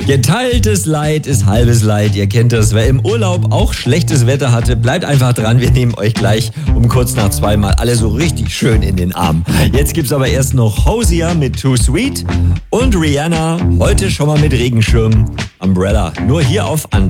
Geteiltes Leid ist halbes Leid. Ihr kennt das. Wer im Urlaub auch schlechtes Wetter hatte, bleibt einfach dran. Wir nehmen euch gleich um kurz nach 2 mal alle so richtig schön in den Arm. Jetzt gibt's aber erst noch Hosier mit Too Sweet und Rihanna heute schon mal mit Regenschirm. Umbrella. Nur hier auf